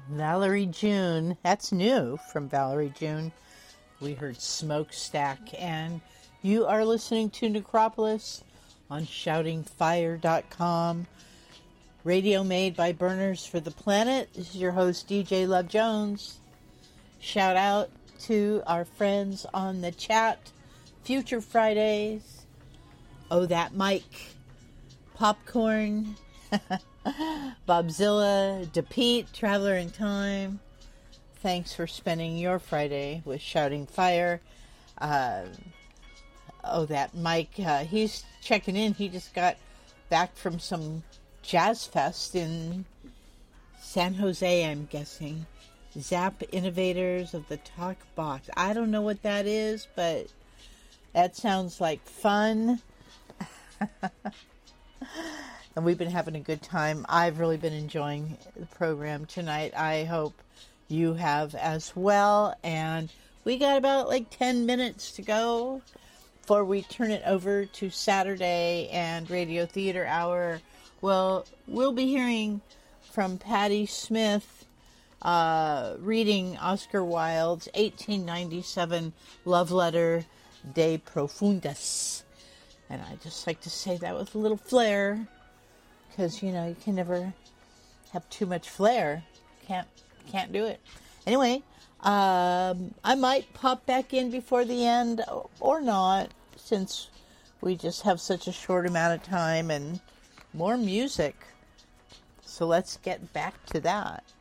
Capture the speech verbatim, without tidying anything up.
Valerie June. That's new from Valerie June. We heard Smokestack, and you are listening to Necropolis on shouting fire dot com. Radio made by Burners for the Planet. This is your host, D J Love Jones. Shout out to our friends on the chat. Future Fridays. Oh, that Mike. Popcorn. Bobzilla. DePete. Traveler in Time. Thanks for spending your Friday with Shouting Fire. Uh, oh, that Mike. Uh, he's checking in. He just got back from some Jazz Fest in San Jose, I'm guessing. Zap Innovators of the Talk Box. I don't know what that is, but that sounds like fun. And we've been having a good time. I've really been enjoying the program tonight. I hope you have as well. And we got about like ten minutes to go before we turn it over to Saturday and Radio Theater Hour. Well, we'll be hearing from Patti Smith uh, reading Oscar Wilde's eighteen ninety-seven love letter, De Profundis. And I just like to say that with a little flair, because, you know, you can never have too much flair. Can't, can't do it. Anyway, um, I might pop back in before the end or not, since we just have such a short amount of time and more music. So let's get back to that.